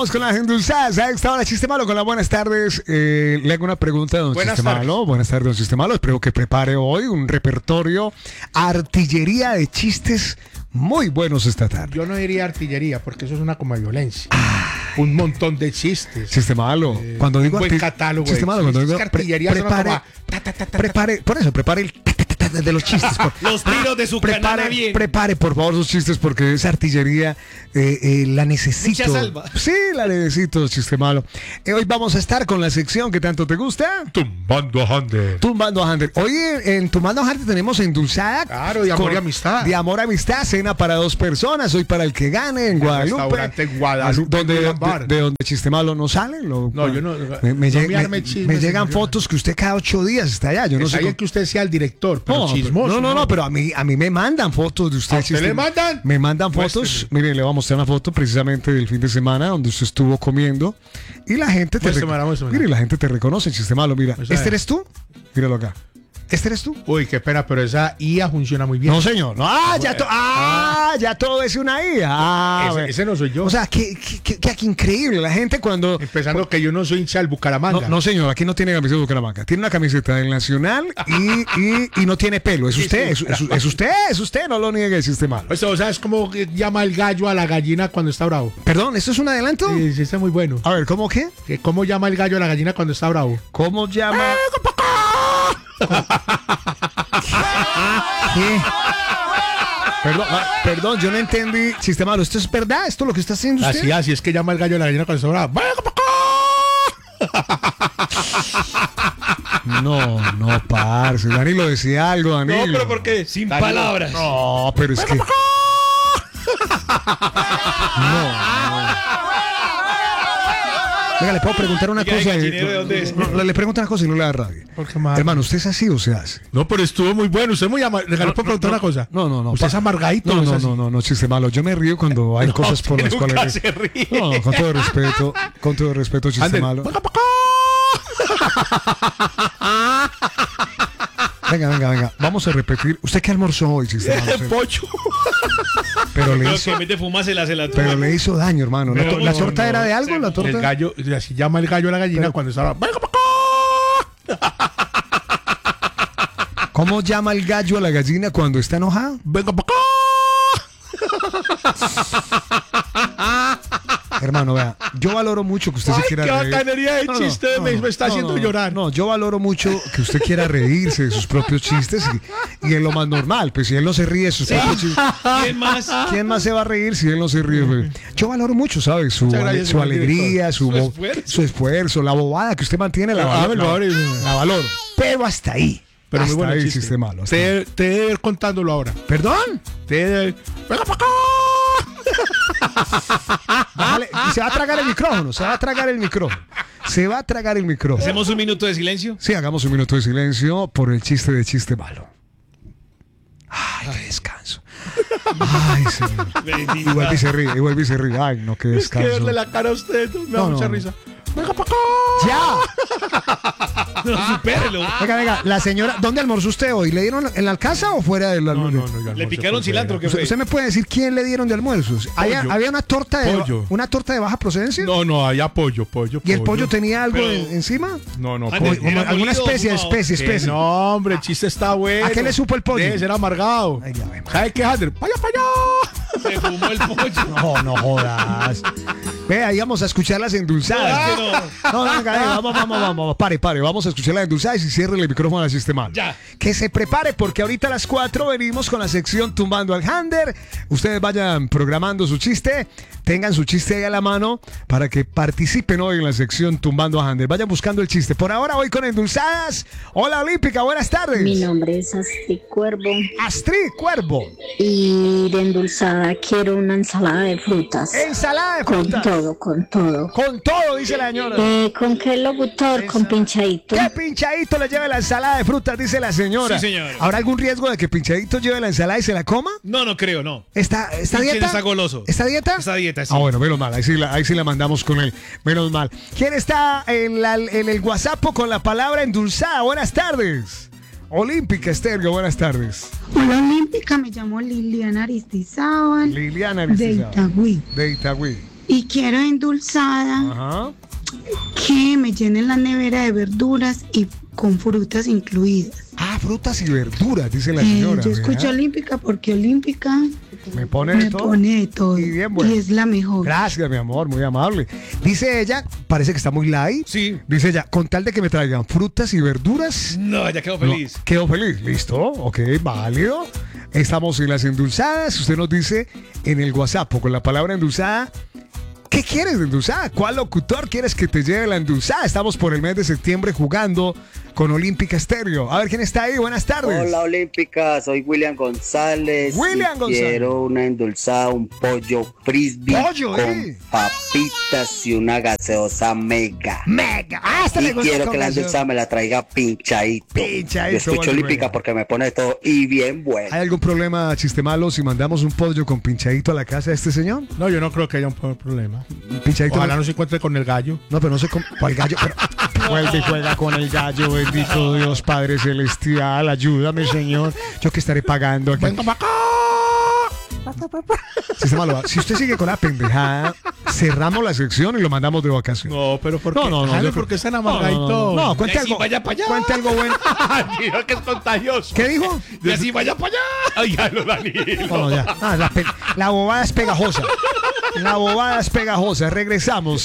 Vamos con las endulzadas. A esta hora, Chiste Malo, con las buenas tardes. Le hago una pregunta a don Chiste Malo. Buenas tardes, don Chiste Malo. Espero que prepare hoy un repertorio, artillería de chistes muy buenos esta tarde. Yo no diría artillería, porque eso suena como a violencia. Un montón de chistes. Chiste Malo. Cuando digo un buen catálogo. Chiste Malo, cuando digo artillería prepare el de los chistes. Los tiros de su canana bien. Prepare, por favor, sus chistes, porque esa artillería la necesito. Mucha salva. Sí, la necesito, Chiste Malo. Hoy vamos a estar con la sección que tanto te gusta. Tumbando a Hander. Tumbando a Hander. Hoy en Tumbando a Hander tenemos endulzada. Claro, de amor y amistad. De amor y amistad, cena para 2 personas. Hoy para el que gane en Guadalupe. Restaurante Guadalupe. De donde Chiste Malo no sale. No, yo no. Me llegan fotos que usted cada 8 días está allá. Yo no sé. Que usted sea el director. Pero chismoso, no, pero a mí me mandan fotos de usted. ¿A usted le mandan? Me mandan fotos. Miren, le voy a mostrar una foto precisamente del fin de semana donde usted estuvo comiendo y la gente mire, la gente te reconoce, Chiste Malo. Mira, ¿este eres tú? Míralo acá. ¿Este eres tú? Uy, qué pena, pero esa IA funciona muy bien. No, señor. No, ya todo es una IA. Ese no soy yo. O sea, que increíble. La gente cuando... Empezando que yo no soy hincha del Bucaramanga. No, señor. Aquí no tiene camiseta de Bucaramanga. Tiene una camiseta del Nacional y no tiene pelo. Es usted. Es usted. No lo niegue, Chiste Malo. O sea, es como llama el gallo a la gallina cuando está bravo. Perdón, ¿esto es un adelanto? Sí, está muy bueno. A ver, ¿cómo qué? ¿Cómo llama el gallo a la gallina cuando está bravo? ¿Cómo llama? ¿Qué? Perdón, yo no entendí. Chiste Malo, ¿esto es verdad? ¿Esto es lo que está haciendo usted? Así es que llama el gallo a la gallina cuando está bravo. No, parce. Danilo decía algo, Danilo. No, pero ¿por qué? Sin palabras. No, pero es que... No. Venga, le puedo preguntar una cosa. Le pregunto una cosa y no le da rabia. Hermano, ¿usted es así o se hace? No, pero estuvo muy bueno. Usted es muy amargadito. ¿Le puedo preguntar una cosa? No. ¿Usted es amargadito? No, Chiste Malo. Yo me río cuando hay cosas por las cuales... se ríe. No, con todo respeto, Chiste Malo. Venga. Vamos a repetir. ¿Usted qué almorzó hoy, Chiste Malo? Pollo. Pero le hizo daño, hermano. ¿La torta era de algo? ¿La torta? El gallo, así llama el gallo a la gallina cuando está bravo. ¿Cómo llama el gallo a la gallina cuando está enojado? Venga para acá. Hermano, vea, yo valoro mucho que usted se quiera reír. ¡Qué bacanería de chiste! Me está haciendo llorar. No, yo valoro mucho que usted quiera reírse de sus propios chistes y en lo más normal, pues si él no se ríe de sus propios chistes. ¿Quién más se va a reír si él no se ríe? Pues? Yo valoro mucho, ¿sabes? Su alegría, su esfuerzo, la bobada que usted mantiene, la valoro. Pero hasta ahí. Pero muy bueno ahí, chiste. Chiste Malo. Te debe ir contándolo ahora. ¿Perdón? Venga para acá. Vale, se va a tragar el micrófono. ¿Hacemos un minuto de silencio? Sí, hagamos un minuto de silencio por el chiste de Chiste Malo. Ay, qué descanso. Ay, señor. Y vuelve y se ríe. Ay, no, qué descanso. Es que verle la cara a usted me da mucha risa. Venga para acá. ¡Ya! No, supérelo. Venga, la señora, ¿dónde almorzó usted hoy? ¿Le dieron en la casa o fuera del almuerzo? No, ¿Le picaron cilantro? ¿Qué fue? ¿Usted me puede decir quién le dieron de almuerzo? ¿Había una torta de baja procedencia? No, había pollo. ¿Y el pollo tenía algo encima? No. ¿Alguna especie? No, hombre, el chiste está bueno. ¿A qué le supo el pollo? Debe ser amargado. Ay, ya vemos. ¿Sabe qué, Hander? ¡Vaya para allá! Se fumó el pollo. No jodas. Ve, ahí vamos a escuchar las endulzadas. No, venga, vamos. Pare. Vamos a escuchar las endulzadas y cierre el micrófono al Chiste Malo. Ya. Que se prepare porque ahorita a las 4 venimos con la sección Tumbando al Hander. Ustedes vayan programando su chiste. Tengan su chiste ahí a la mano para que participen hoy en la sección Tumbando a Hander. Vayan buscando el chiste. Por ahora, hoy con endulzadas. Hola, Olímpica, buenas tardes. Mi nombre es Astrid Cuervo. Astrid Cuervo. Y de endulzada quiero una ensalada de frutas. Ensalada de frutas. Con todo. Con todo, dice la señora. ¿Con qué locutor? Con pinchadito. ¿Qué pinchadito le lleve la ensalada de frutas? Dice la señora. Sí, señor. ¿Habrá algún riesgo de que pinchadito lleve la ensalada y se la coma? No creo, no. ¿Esta dieta? ¿Quién está goloso? ¿Esta dieta? Esta dieta, sí. Ah, bueno, menos mal. Ahí sí la mandamos con él. Menos mal. ¿Quién está en el WhatsApp con la palabra endulzada? Buenas tardes. Olímpica Estéreo, buenas tardes. Hola Olímpica, me llamo Liliana Aristizábal. Liliana Aristizábal. De Itagüí. De Itagüí. Y quiero endulzada Ajá. que me llenen la nevera de verduras y con frutas incluidas. Ah, frutas y verduras, dice la señora. Yo escucho ¿verdad? Olímpica porque Olímpica Me pone de me todo. pone de todo. Y bien bueno. Y es la mejor. Gracias, mi amor, muy amable. Dice ella, parece que está muy light. Sí. Dice ella, con tal de que me traigan frutas y verduras. No, ya quedó No, feliz. quedo feliz, listo, ok, válido. Estamos en las endulzadas. Usted nos dice en el WhatsApp o con la palabra endulzada. ¿Qué quieres de endulzada? ¿Cuál locutor quieres que te lleve la endulzada? Estamos por el mes de septiembre jugando con Olímpica Estéreo. A ver quién está ahí. Buenas tardes. Hola Olímpica, soy William González. William y González. Quiero una endulzada, un pollo frisbee Pollo, con papitas y una gaseosa mega. Mega. Ah, esta Y me gusta quiero con que la gaseosa. endulzada me la traiga pinchadito. Pinchadito, Yo escucho bueno, Olímpica bueno. porque me pone de todo y bien bueno. ¿Hay algún problema, chiste malo, si mandamos un pollo con pinchadito a la casa de este señor? No, yo no creo que haya un problema. Pinchadito. Ojalá no se encuentre con el gallo. No, pero no sé cuál gallo. Pero vuelve y juega con el gallo, bendito Dios, Padre Celestial. Ayúdame, Señor. Yo que estaré pagando aquí. Venga para acá. Sistema Loa, si usted sigue con la pendejada, cerramos la sección y lo mandamos de vacaciones. No, pero ¿por qué? No, Jaime, yo ¿por qué creo- están amargaditos? No, cuente Y así algo. vaya para allá. Cuente algo bueno. Dios, que es contagioso. ¿Qué dijo? Y así vaya para allá. Ay, ya lo Danilo. No, ya. Ah, la bobada es pegajosa. La bobada es pegajosa. Regresamos.